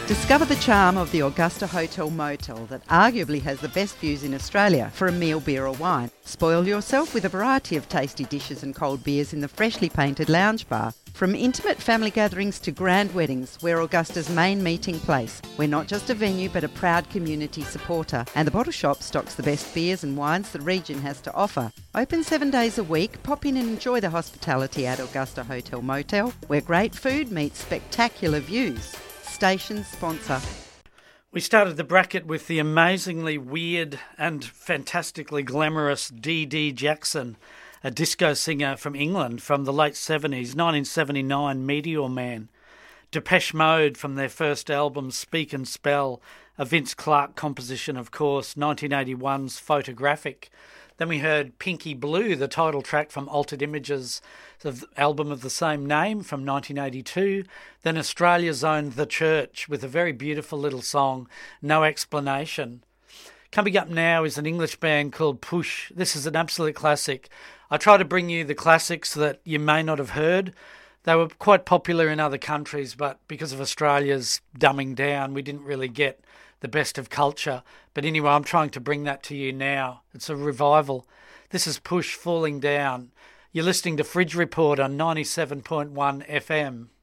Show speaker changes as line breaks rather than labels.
Discover the charm of the Augusta Hotel Motel that arguably has the best views in Australia for a meal, beer or wine. Spoil yourself with a variety of tasty dishes and cold beers in the freshly painted lounge bar. From intimate family gatherings to grand weddings, we're Augusta's main meeting place. We're not just a venue but a proud community supporter, and the Bottle Shop stocks the best beers and wines the region has to offer. Open 7 days a week, pop in and enjoy the hospitality at Augusta Hotel Motel, where great food meets spectacular views. Station sponsor.
We started the bracket with the amazingly weird and fantastically glamorous Dee Jackson, a disco singer from England from the late 70s, 1979 Meteor Man. Depeche Mode from their first album Speak and Spell, a Vince Clarke composition of course, 1981's Photographic. Then we heard Pinky Blue, the title track from Altered Images, the album of the same name from 1982. Then Australia's own The Church with a very beautiful little song, No Explanation. Coming up now is an English band called Push. This is an absolute classic. I try to bring you the classics that you may not have heard. They were quite popular in other countries, but because of Australia's dumbing down, we didn't really get the best of culture. But anyway, I'm trying to bring that to you now. It's a revival. This is Push, Falling Down. You're listening to Fridge Report on 97.1 FM.